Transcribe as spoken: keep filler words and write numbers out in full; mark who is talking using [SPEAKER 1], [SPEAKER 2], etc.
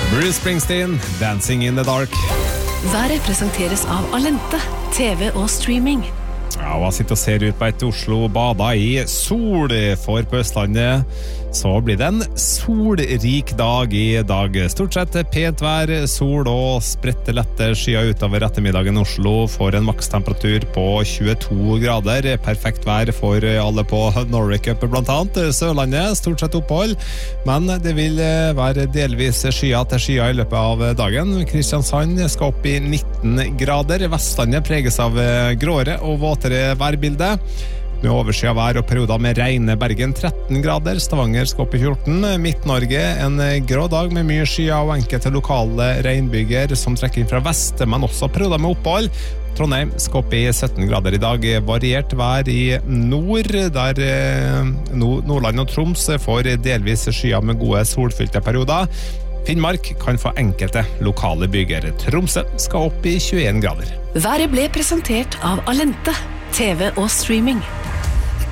[SPEAKER 1] Bruce Springsteen, Dancing in the Dark.
[SPEAKER 2] Været presenteres av Alente, T V og streaming.
[SPEAKER 1] Ja, og jeg sitter og ser ut på et Oslo bada i sol, for på Østlandet så blir det en solrik dag i dag. Stort sett pent vær, sol og spredte lette skyer utover ettermiddagen. Oslo får en makstemperatur på tjueto grader. Perfekt vær for alle på Norway Cup blant annet. Sørlandet, stort sett opphold, men det vil være delvis skyer til skyer i løpet av dagen. Kristiansand skal opp i nitten grader. Vestlandet preges av gråere og våtere værbilde. Med overskyet vær og perioder med regn. Bergen tretten grader, Stavanger skal opp i fjorten. Midt-Norge en grå dag med mye skyer og enkelte lokale regnbyger som trekker inn fra vest, men også perioder med opphold. Trondheim skal opp i sytten grader i dag. Variert vær i nord, der Nordland og Troms får delvis skyer med gode solfylte perioder. Finnmark kan få enkelte lokale byger. Tromsø skal opp i tjueen grader.
[SPEAKER 2] Været ble presentert av Alente, T V og streaming.